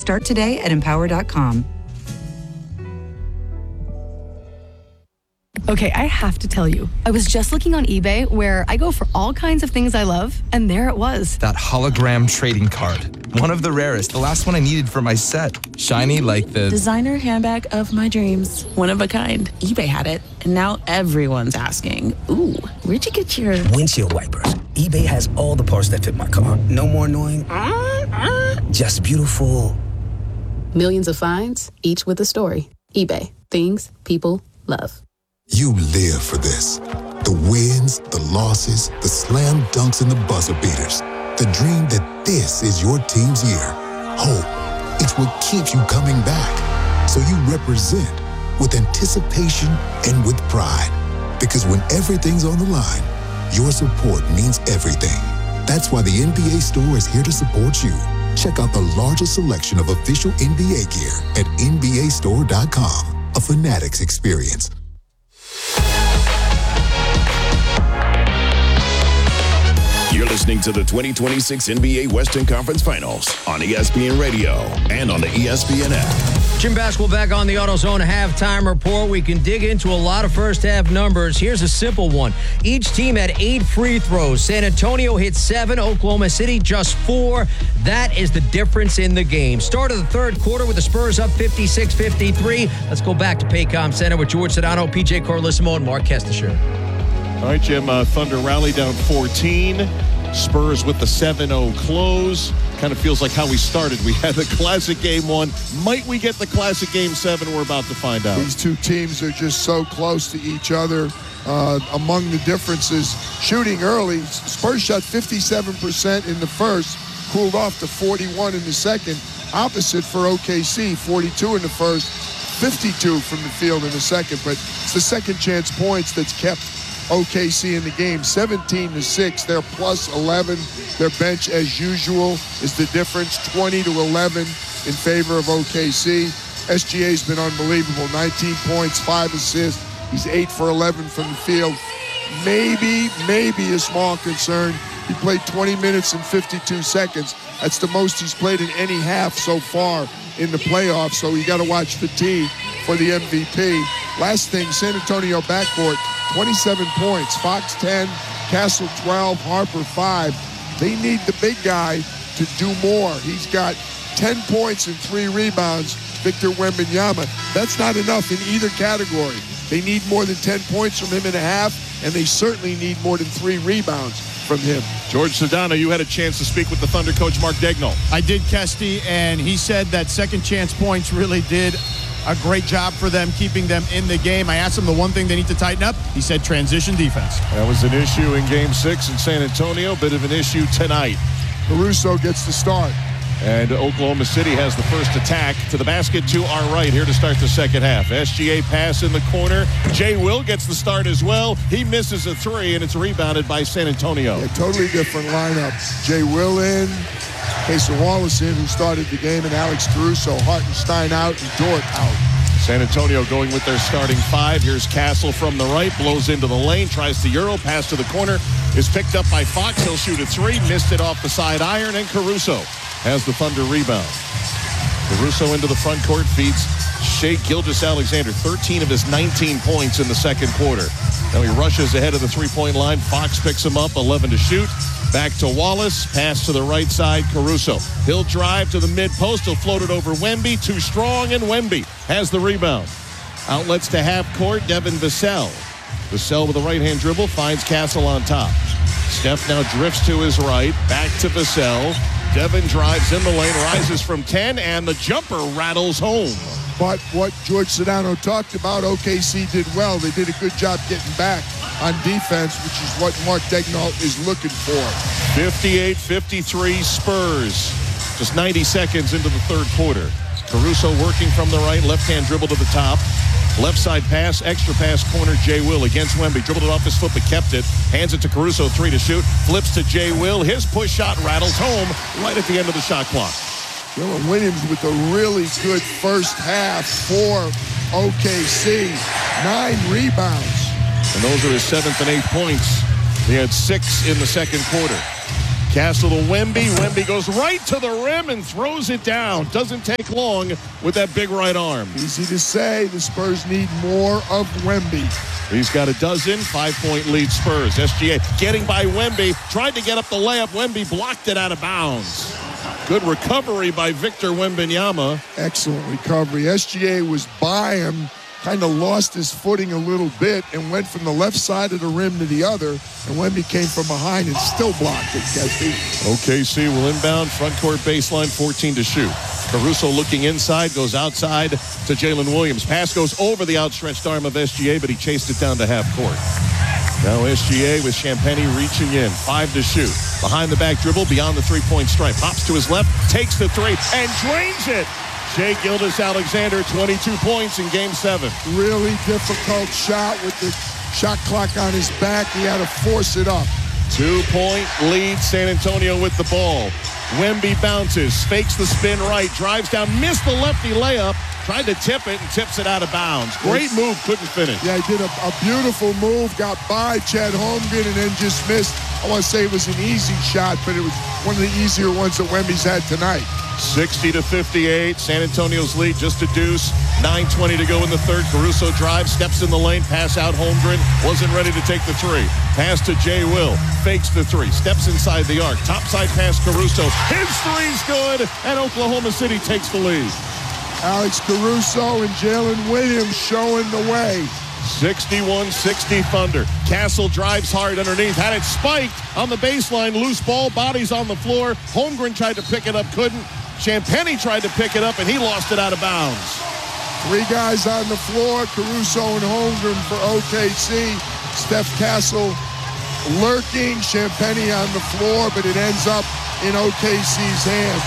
Start today at Empower.com. Okay, I have to tell you, I was just looking on eBay where I go for all kinds of things I love, and there it was. That hologram trading card. One of the rarest, the last one I needed for my set. Shiny like the designer handbag of my dreams. One of a kind. eBay had it, and now everyone's asking, ooh, where'd you get your windshield wipers? eBay has all the parts that fit my car. No more annoying, just beautiful. Millions of finds, each with a story. eBay. Things people love. You live for this. The wins, the losses, the slam dunks, and the buzzer beaters. The dream that this is your team's year. Hope, it's what keeps you coming back. So you represent with anticipation and with pride. Because when everything's on the line, your support means everything. That's why the NBA Store is here to support you. Check out the largest selection of official NBA gear at NBAstore.com. A Fanatics experience. You're listening to the 2026 NBA Western Conference Finals on ESPN Radio and on the ESPN app. Jim Basketball back on the AutoZone halftime report. We can dig into a lot of first half numbers. Here's a simple one. Each team had 8 free throws. San Antonio hit 7, Oklahoma City just 4. That is the difference in the game. Start of the third quarter with the Spurs up 56-53. Let's go back to Paycom Center with George Sedano, PJ Carlissimo, and Mark Kestisher. All right, Jim, Thunder rally down 14. Spurs with the 7-0 close. Kind of feels like how we started. We had the classic game 1. Might we get the classic game 7? We're about to find out. These two teams are just so close to each other. Among the differences, shooting early, Spurs shot 57% in the first, cooled off to 41 in the second. Opposite for OKC, 42 in the first, 52 from the field in the second. But it's the second chance points that's kept OKC in the game. 17-6. They're plus 11. Their bench, as usual, is the difference. 20-11 in favor of OKC. SGA's been unbelievable. 19 points, 5 assists. He's 8 for 11 from the field. Maybe a small concern. He played 20 minutes and 52 seconds. That's the most he's played in any half so far in the playoffs, so you got to watch fatigue for the MVP. Last thing, San Antonio backcourt, 27 points. Fox 10, Castle 12, Harper 5. They need the big guy to do more. He's got 10 points and 3 rebounds, Victor Wembanyama. That's not enough in either category. They need more than 10 points from him in a half, and they certainly need more than 3 rebounds from him. George Sedano, you had a chance to speak with the Thunder coach, Mark Daigneault. I did, Kesty, and he said that second chance points really did a great job for them, keeping them in the game. I asked him the one thing they need to tighten up. He said transition defense. That was an issue in Game 6 in San Antonio, bit of an issue tonight. Caruso gets the start. And Oklahoma City has the first attack to the basket to our right here to start the second half. SGA pass in the corner. Jay Will gets the start as well. He misses a 3, and it's rebounded by San Antonio. A totally different lineup. Jay Will in, Casey Wallace in, who started the game, and Alex Caruso, Hartenstein out, and Dort out. San Antonio going with their starting 5. Here's Castle from the right, blows into the lane, tries to Euro, pass to the corner, is picked up by Fox. He'll shoot a 3, missed it off the side iron, and Caruso has the Thunder rebound. Caruso into the front court, feeds Shai Gilgeous-Alexander, 13 of his 19 points in the second quarter. Now he rushes ahead of the three-point line. Fox picks him up, 11 to shoot. Back to Wallace, pass to the right side, Caruso. He'll drive to the mid-post, he'll float it over Wemby, too strong, and Wemby has the rebound. Outlets to half court, Devin Vassell. Vassell with a right-hand dribble, finds Castle on top. Steph now drifts to his right, back to Vassell. Devin drives in the lane, rises from 10, and the jumper rattles home. But what George Sedano talked about, OKC did well. They did a good job getting back on defense, which is what Mark Daigneault is looking for. 58-53 Spurs. Just 90 seconds into the third quarter. Caruso working from the right, left-hand dribble to the top. Left side pass, extra pass, corner, Jay Will against Wemby. Dribbled it off his foot, but kept it. Hands it to Caruso, 3 to shoot. Flips to Jay Will. His push shot rattles home right at the end of the shot clock. Dylan Williams with a really good first half for OKC. 9 rebounds. And those are his 7th and 8th points. He had 6 in the second quarter. Castle to Wemby. Wemby goes right to the rim and throws it down. Doesn't take long with that big right arm. Easy to say, the Spurs need more of Wemby. He's got a dozen, 5-point lead Spurs. SGA getting by Wemby, tried to get up the layup. Wemby blocked it out of bounds. Good recovery by Victor Wembanyama. Excellent recovery. SGA was by him, kind of lost his footing a little bit and went from the left side of the rim to the other, and Wemby came from behind and still blocked it. OKC will inbound, front court baseline, 14 to shoot. Caruso looking inside, goes outside to Jalen Williams. Pass goes over the outstretched arm of SGA, but he chased it down to half court. Now SGA with Champagnie reaching in, 5 to shoot. Behind the back dribble, beyond the three-point stripe. Hops to his left, takes the three, and drains it. Shai Gilgeous-Alexander, 22 points in Game 7. Really difficult shot with the shot clock on his back. He had to force it up. 2-point lead, San Antonio with the ball. Wemby bounces, fakes the spin right, drives down, missed the lefty layup, tried to tip it and tips it out of bounds. Great move, couldn't finish. Yeah, he did a beautiful move, got by Chet Holmgren and then just missed. I want to say it was an easy shot, but it was one of the easier ones that Wemby's had tonight. 60-58, San Antonio's lead just a deuce. 9:20 to go in the third. Caruso drives, steps in the lane, pass out Holmgren. Wasn't ready to take the three. Pass to Jay Will, fakes the three, steps inside the arc. Topside pass Caruso. His three's good, and Oklahoma City takes the lead. Alex Caruso and Jalen Williams showing the way. 61-60 Thunder. Castle drives hard underneath. Had it spiked on the baseline. Loose ball. Bodies on the floor. Holmgren tried to pick it up. Couldn't. Champagnie tried to pick it up, and he lost it out of bounds. 3 guys on the floor. Caruso and Holmgren for OKC. Steph Castle lurking. Champagnie on the floor, but it ends up in OKC's hands.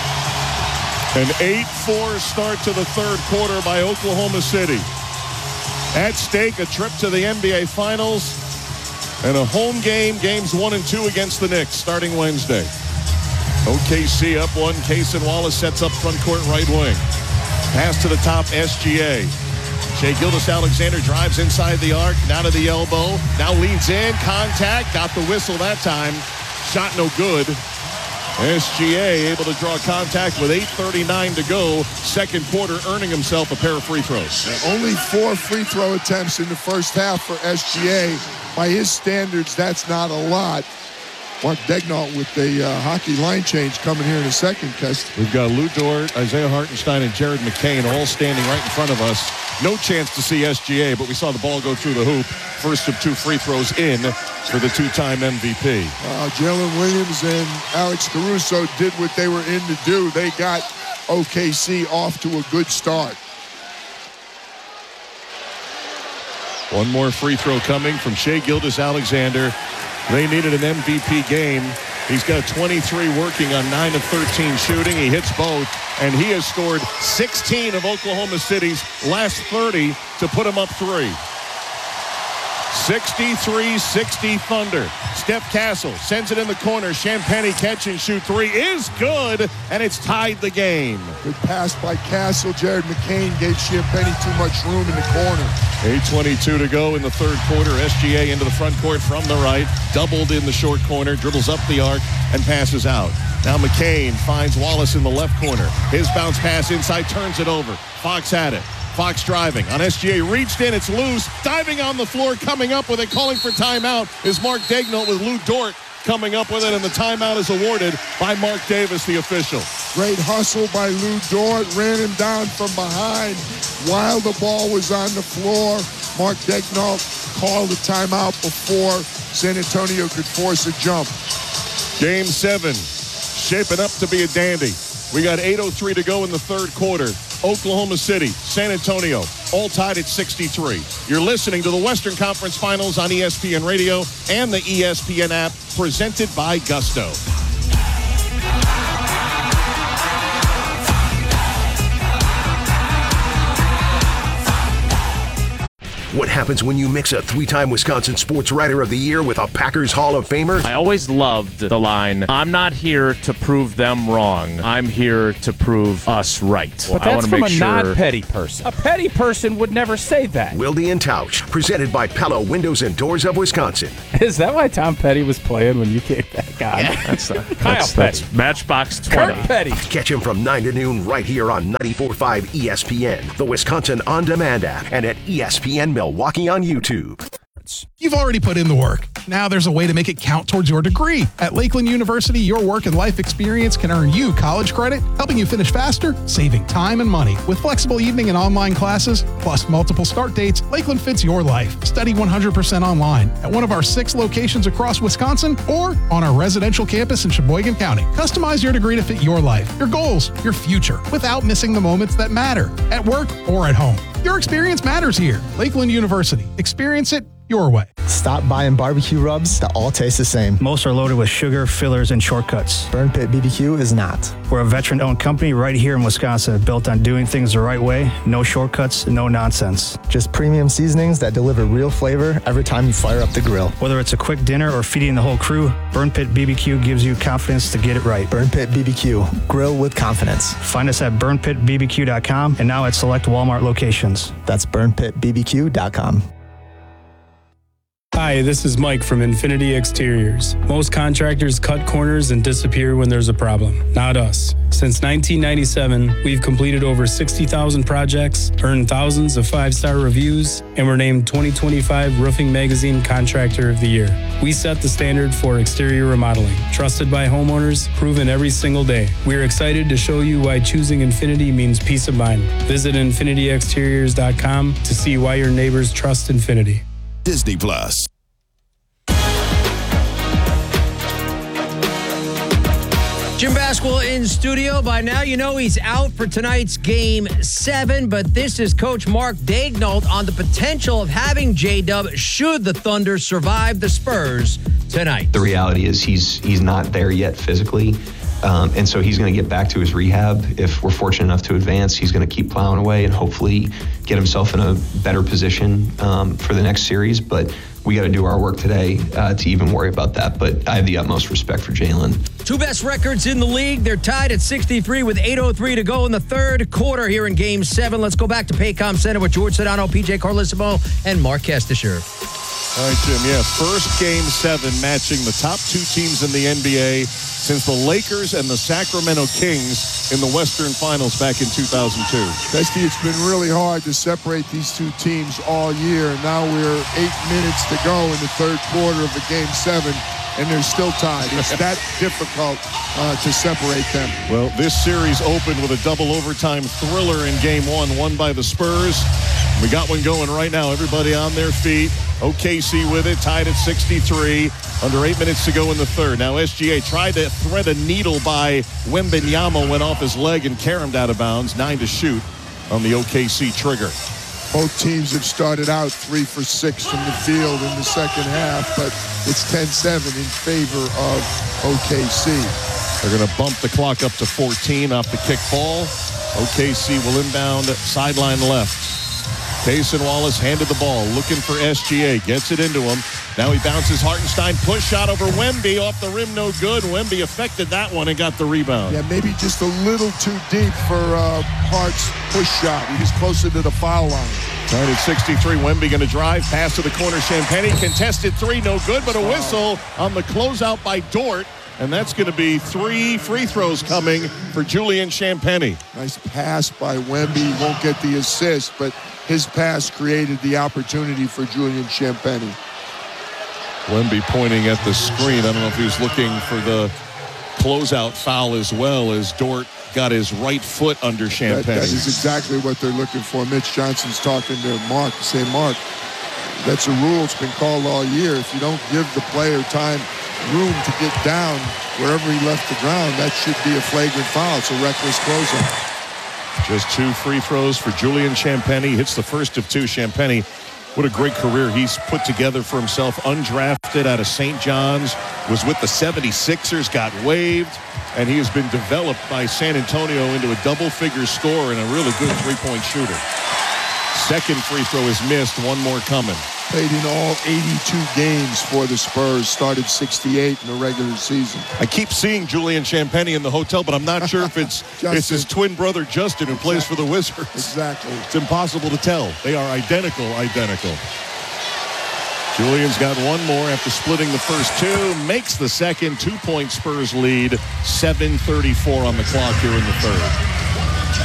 An 8-4 start to the third quarter by Oklahoma City. At stake, a trip to the NBA Finals and a home game, games 1 and 2 against the Knicks, starting Wednesday. OKC up 1. Cason Wallace sets up front court right wing. Pass to the top, SGA. Shai Gilgeous-Alexander drives inside the arc, down to the elbow. Now leans in, contact, got the whistle that time. Shot no good. SGA able to draw contact with 8:39 to go. Second quarter, earning himself a pair of free throws. Only 4 free throw attempts in the first half for SGA. By his standards, that's not a lot. Mark Daigneault with the hockey line change coming here in a second, Kest. We've got Lou Dort, Isaiah Hartenstein, and Jared McCain all standing right in front of us. No chance to see SGA, but we saw the ball go through the hoop. First of 2 free throws in for the 2-time MVP. Jalen Williams and Alex Caruso did what they were in to do. They got OKC off to a good start. One more free throw coming from Shai Gilgeous-Alexander. They needed an MVP game. He's got 23 working on 9 of 13 shooting. He hits both, and he has scored 16 of Oklahoma City's last 30 to put him up 3. 63-60 Thunder. Steph Castle sends it in the corner. Champagnie catch and shoot 3 is good, and it's tied the game. Good pass by Castle. Jared McCain gave Champagnie too much room in the corner. 8:22 to go in the third quarter. SGA into the front court from the right. Doubled in the short corner. Dribbles up the arc and passes out. Now McCain finds Wallace in the left corner. His bounce pass inside, turns it over. Fox had it. Fox driving on SGA, reached in, it's loose, diving on the floor, coming up with it, calling for timeout is Mark Daigneault with Lou Dort coming up with it, and the timeout is awarded by Mark Davis, the official. Great hustle by Lou Dort, ran him down from behind while the ball was on the floor. Mark Daigneault called a timeout before San Antonio could force a jump. Game 7, shaping up to be a dandy. We got 8:03 to go in the third quarter. Oklahoma City, San Antonio, all tied at 63. You're listening to the Western Conference Finals on ESPN Radio and the ESPN app, presented by Gusto. What happens when you mix a 3-time Wisconsin Sports Writer of the Year with a Packers Hall of Famer? I always loved the line, I'm not here to prove them wrong. I'm here to prove us right. But that's from a non-petty person. A petty person would never say that. Wilde and Tausch, presented by Pella Windows and Doors of Wisconsin. Is that why Tom Petty was playing when you kicked that? God. That's Matchbox 20. Kurt Petty. Catch him from 9 to noon right here on 94.5 ESPN, the Wisconsin On Demand app, and at ESPN Milwaukee on YouTube. You've already put in the work. Now there's a way to make it count towards your degree. At Lakeland University, your work and life experience can earn you college credit, helping you finish faster, saving time and money. With flexible evening and online classes, plus multiple start dates, Lakeland fits your life. Study 100% online at one of our 6 locations across Wisconsin or on our residential campus in Sheboygan County. Customize your degree to fit your life, your goals, your future, without missing the moments that matter at work or at home. Your experience matters here. Lakeland University. Experience it your way. Stop buying barbecue rubs that all taste the same. Most are loaded with sugar, fillers, and shortcuts. Burn Pit BBQ is not. We're a veteran-owned company right here in Wisconsin, built on doing things the right way, no shortcuts, no nonsense. Just premium seasonings that deliver real flavor every time you fire up the grill. Whether it's a quick dinner or feeding the whole crew, Burn Pit BBQ gives you confidence to get it right. Burn Pit BBQ, grill with confidence. Find us at burnpitbbq.com and now at select Walmart locations. That's burnpitbbq.com. Hi, this is Mike from Infinity Exteriors. Most contractors cut corners and disappear when there's a problem. Not us. Since 1997, we've completed over 60,000 projects, earned thousands of 5-star reviews, and were named 2025 Roofing Magazine Contractor of the Year. We set the standard for exterior remodeling. Trusted by homeowners, proven every single day. We're excited to show you why choosing Infinity means peace of mind. Visit infinityexteriors.com to see why your neighbors trust Infinity. Disney Plus. Jim Basquill in studio. By now, you know he's out for tonight's Game 7, but this is Coach Mark Daigneault on the potential of having J-Dub should the Thunder survive the Spurs tonight. The reality is he's not there yet physically, and so he's going to get back to his rehab. If we're fortunate enough to advance, he's going to keep plowing away and hopefully get himself in a better position for the next series, but we got to do our work today to even worry about that. But I have the utmost respect for Jalen. 2 best records in the league. They're tied at 63 with 8:03 to go in the third quarter here in Game 7. Let's go back to Paycom Center with George Sedano, PJ Carlissimo, and Mark Kestisher. All right, Jim. Yeah, first Game 7 matching the top 2 teams in the NBA since the Lakers and the Sacramento Kings in the Western Finals back in 2002. Kesty, it's been really hard to separate these 2 teams all year. And now we're 8 minutes to go in the third quarter of the Game 7, and they're still tied. It's that difficult to separate them. Well, this series opened with a double overtime thriller in Game 1, won by the Spurs. We got one going right now. Everybody on their feet. OKC with it, tied at 63. Under 8 minutes to go in the third. Now SGA tried to thread a needle by Wembanyama, went off his leg and caromed out of bounds. 9 to shoot on the OKC trigger. Both teams have started out 3 for 6 from the field in the second half, but it's 10-7 in favor of OKC. They're going to bump the clock up to 14 off the kick ball. OKC will inbound sideline left. Payson Wallace handed the ball, looking for SGA. Gets it into him. Now he bounces Hartenstein. Push shot over Wemby. Off the rim, no good. Wemby affected that one and got the rebound. Yeah, maybe just a little too deep for Hart's push shot. He was closer to the foul line. Tied at 63. Wemby going to drive. Pass to the corner. Champagny. Contested 3. No good, but a whistle on the closeout by Dort. And that's going to be 3 free throws coming for Julian Champagny. Nice pass by Wemby. He won't get the assist, but his pass created the opportunity for Julian Champagny. Wemby pointing at the screen. I don't know if he was looking for the closeout foul as well, as Dort got his right foot under Champagny. That is exactly what they're looking for. Mitch Johnson's talking to Mark to say, Mark, that's a rule. It's been called all year. If you don't give the player room to get down wherever he left the ground, that should be a flagrant foul. It's a reckless closeout. Just 2 free throws for Julian Champagny. Hits the first of 2. Champagny, what a great career he's put together for himself. Undrafted out of St. John's. Was with the 76ers, got waived, and he has been developed by San Antonio into a double-figure scorer and a really good three-point shooter. Second free throw is missed. 1 more coming. Played in all 82 games for the Spurs. Started 68 in the regular season. I keep seeing Julian Champagny in the hotel, but I'm not sure if it's his twin brother Justin who plays for the Wizards. Exactly. It's impossible to tell. They are identical. Julian's got one more after splitting the first two, makes the second, 2-point Spurs lead, 7:34 on the clock here in the third.